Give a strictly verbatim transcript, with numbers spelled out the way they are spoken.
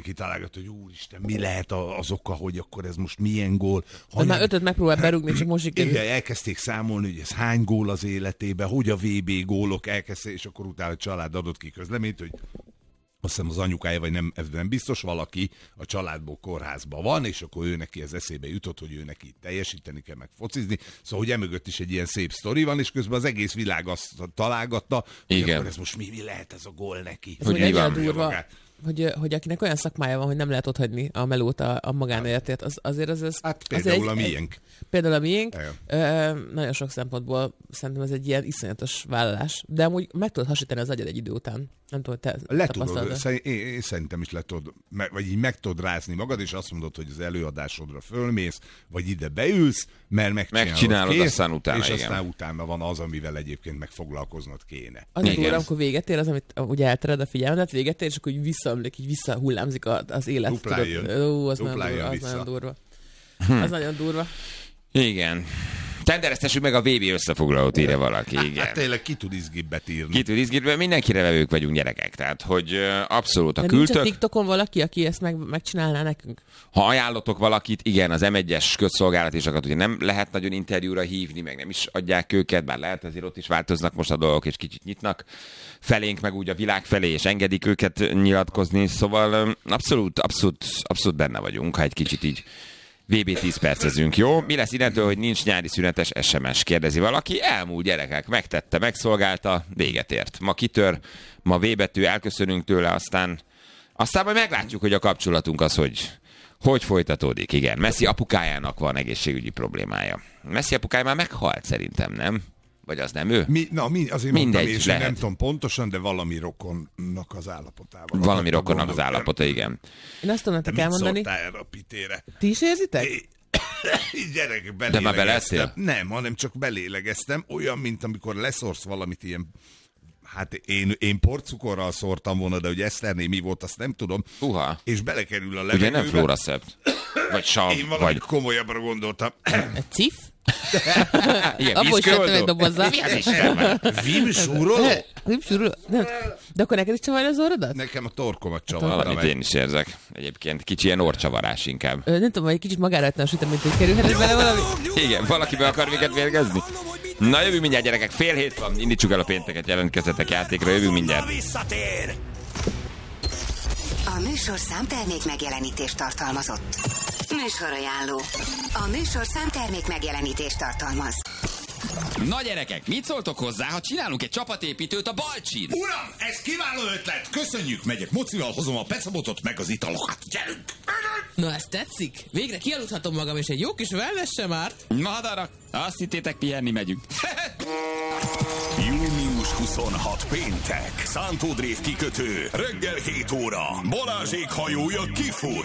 mindenki találgat, hogy úristen, mi lehet az oka, hogy akkor ez most milyen gól. De már ötöt megpróbál berúgni, csak most sikerül. Igen, elkezdték számolni, hogy ez hány gól az életében, hogy a vé bé gólok elkezdték, és akkor utána a család adott ki közleményt, hogy azt hiszem az anyukája, vagy nem, ez nem biztos, valaki a családból kórházban van, és akkor ő neki ez eszébe jutott, hogy ő neki teljesíteni kell, meg focizni. Szóval, hogy emögött is egy ilyen szép sztori van, és közben az egész világ azt találgatta, hogy igen. akkor ez most mi, mi lehet ez a gól neki. Ez hogy hogy durva, hogy, hogy akinek olyan szakmája van, hogy nem lehet otthagyni a melót, a, a magánéletét, az, azért az... az hát például az a egy, miénk. Például a miénk. Ö, nagyon sok szempontból szerintem ez egy ilyen iszonyatos vállalás. De amúgy meg tudod hasítani az agyad egy idő után. Nem tudom, te le tudod, szerint, én, én szerintem is le tudod, vagy így meg tudod rázni magad, és azt mondod, hogy az előadásodra fölmész, vagy ide beülsz, mert megcsinálod, megcsinálod kész, aztán utána, és igen. aztán utána van az, amivel egyébként megfoglalkoznod kéne. Az a durva, amikor véget ér, az, amit ugye eltered a figyelmet, véget ér, és akkor így visszaemlék, így visszahullámzik az élet. Duplán jön. Ó, az Duplán nagyon durva, jön az nagyon durva. Hm. Az nagyon durva. Igen. Tendereztessük meg a vé bé összefoglalót, írja valaki, igen. Hát tényleg ki tud izgibbet írni. Ki tud izgibbet, mindenkire vevők vagyunk gyerekek, tehát hogy abszolút a de küldtök. nincs a TikTokon valaki, aki ezt meg, megcsinálná nekünk? Ha ajánlotok valakit, igen, az em egyes közszolgálatisokat ugye nem lehet nagyon interjúra hívni, meg nem is adják őket, bár lehet azért ott is változnak most a dolgok, és kicsit nyitnak felénk, meg úgy a világ felé, és engedik őket nyilatkozni, szóval abszolút, abszolút, abszolút benne vagyunk, ha egy kicsit így vé bé tíz percezünk, jó? Mi lesz innentől, hogy nincs nyári szünetes es em es? Kérdezi valaki. Elmúlt, gyerekek, megtette, megszolgálta, véget ért. Ma kitör, ma V betű, elköszönünk tőle, aztán, aztán majd meglátjuk, hogy a kapcsolatunk az, hogy, hogy folytatódik. Igen, Messi apukájának van egészségügyi problémája. Messi apukája már meghalt szerintem, nem? Vagy az nem ő? Mi, na, mi, azért mindegy, mondtam, és lehet. nem tudom pontosan, de valami rokonnak az állapotával. Valami rokonnak az állapota, igen. Én azt tudom nektek elmondani. Mit szóltál erre a pitére? Ti is érzitek? Gyerek, De már beleesztél? Nem, hanem csak belélegeztem. Olyan, mint amikor leszorsz valamit ilyen. Hát én, én porcukorral szórtam volna, de hogy Eszterné mi volt, azt nem tudom. Uha. És belekerül a levegőbe. Ugye nem Floraszept? Vagy sav? Én valami vagy... komolyabbra gondoltam. Egy cif? Igen, abból is vettem egy dobozzal. Mi az Isten? Vimsúroló? Vimsúroló? De akkor neked is csavarja az orrodat? Nekem a torkomat csavarta Valamit meg. én is érzek. Egyébként kicsi ilyen orcsavarás inkább. Ö, nem tudom, hogy egy kicsit magára lehetne a sütem, mint hogy kerülhet bele valami. Igen, valaki be akar minket mérgezni? Na jövünk mindjárt, gyerekek, fél hét van, indítsuk el a pénteket, jelentkezzetek játékra, jövünk mindjárt. A műsorszám termék megjelenítést tartalmazott. Műsorajánló. A műsorszám termék megjelenítést tartalmaz. Na gyerekek, mit szóltok hozzá, ha csinálunk egy csapatépítőt a Balcsin? Uram, ez kiváló ötlet! Köszönjük, megyek mocival, hozom a pecabotot meg az italokat. Gyerünk! Na, ez tetszik? Végre kialudhatom magam, és egy jó kis wellness sem árt. Madarak, azt hittétek, pihenni megyünk. június huszonhatodika péntek. Szántódrév kikötő. Reggel hét óra. Balázsék hajója kifut.